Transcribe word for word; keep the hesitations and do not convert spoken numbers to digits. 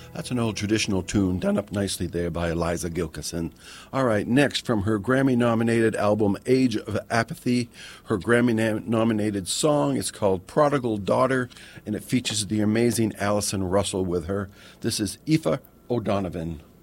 That's an old traditional tune done up nicely there by Eliza Gilkison. All right, next from her Grammy-nominated album Age of Apathy, her Grammy-nominated song is called Prodigal Daughter, and it features the amazing Allison Russell with her. This is Aoife O'Donovan.